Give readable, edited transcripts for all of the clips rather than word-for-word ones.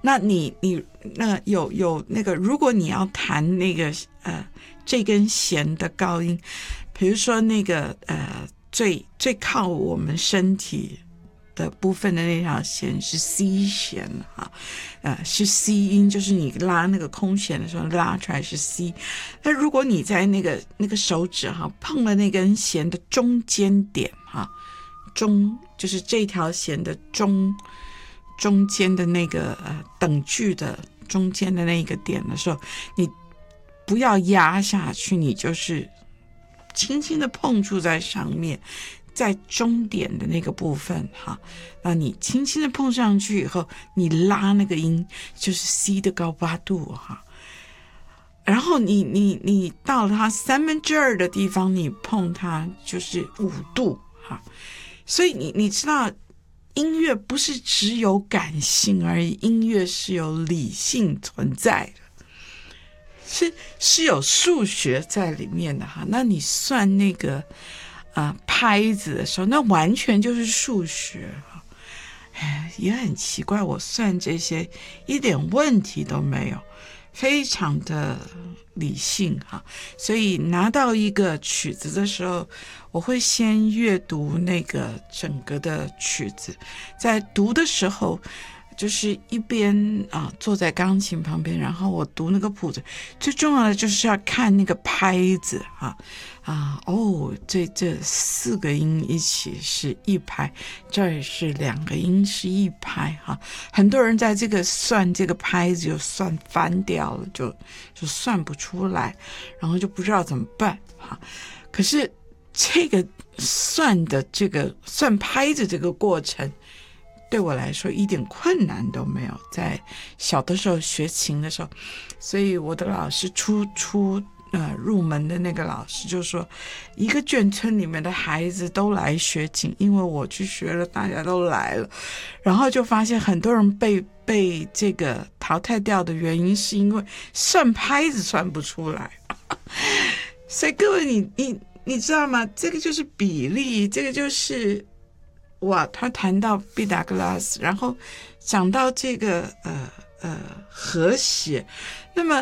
那你那有那个，如果你要弹那个这根弦的高音，比如说那个最靠我们身体的部分的那条弦是 C 弦哈，是 C 音，就是你拉那个空弦的时候拉出来是 C。那如果你在那个手指哈碰了那根弦的中间点哈，就是这条弦的中间的那个等距的中间的那个点的时候，你不要压下去，你就是轻轻的碰触在上面。在中点的那个部分哈，那你轻轻的碰上去以后，你拉那个音就是 C 的高八度哈，然后你到了它2/3的地方，你碰它就是5度哈，所以你知道音乐不是只有感性而已，音乐是有理性存在的，是有数学在里面的哈。那你算那个拍子的时候，那完全就是数学哈，也很奇怪，我算这些一点问题都没有，非常的理性哈。所以拿到一个曲子的时候，我会先阅读那个整个的曲子，在读的时候就是一边坐在钢琴旁边，然后我读那个谱子，最重要的就是要看那个拍子这4个音一起是1拍，这也是2个音是1拍哈。很多人在这个算这个拍子就算翻掉了，就算不出来，然后就不知道怎么办哈。可是这个算拍子这个过程对我来说一点困难都没有，在小的时候学琴的时候，所以我的老师入门的那个老师就说，一个眷村里面的孩子都来学琴，因为我去学了，大家都来了，然后就发现很多人被这个淘汰掉的原因是因为算拍子算不出来。所以各位你知道吗？这个就是比例，这个就是他谈到毕达哥拉斯，然后讲到这个和谐，那么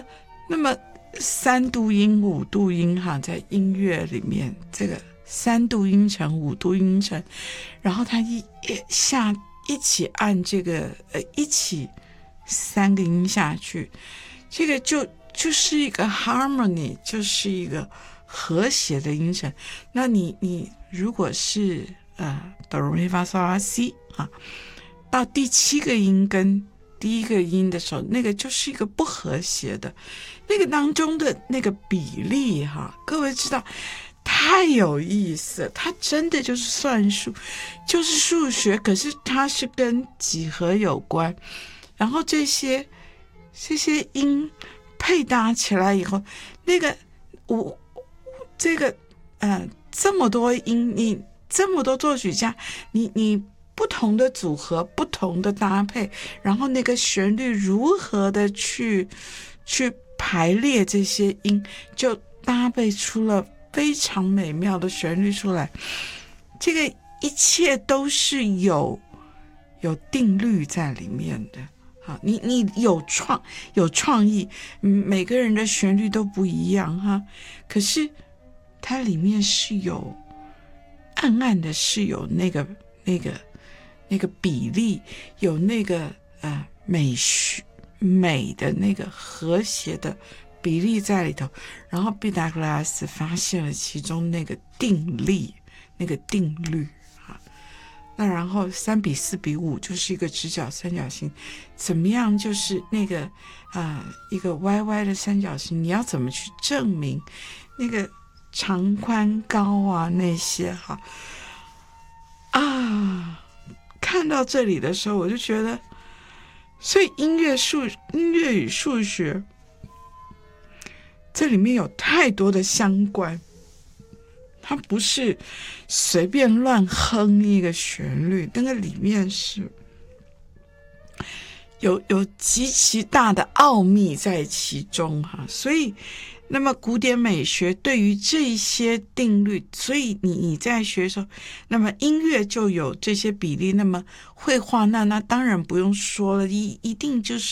3度音5度音哈，在音乐里面这个3度音程5度音程，然后他一起按这个一起3个音下去，这个就是一个 harmony， 就是一个和谐的音程。那你如果是哆来咪发嗦拉西到第7个音跟第1个音的时候，那个就是一个不和谐的，那个当中的那个比例哈，各位知道太有意思，它真的就是算术，就是数学，可是它是跟几何有关，然后这些音配搭起来以后，那个这么多音，你这么多作曲家，你不同的组合，不同的搭配，然后那个旋律如何的去排列这些音，就搭配出了非常美妙的旋律出来。这个一切都是有定律在里面的。好，你有创意，每个人的旋律都不一样哈，可是它里面是有暗暗的，是有那个比例，有那个美的那个和谐的比例在里头。然后毕达哥拉斯发现了其中那个定律那然后3:4:5就是一个直角三角形，怎么样就是那个一个歪歪的三角形，你要怎么去证明那个长宽高那些看到这里的时候我就觉得，所以音乐与数学这里面有太多的相关，它不是随便乱哼一个旋律，那个里面是有极其大的奥秘在其中所以那么古典美学对于这些定律，所以你在学的时候，那么音乐就有这些比例，那么绘画那当然不用说了，一定就是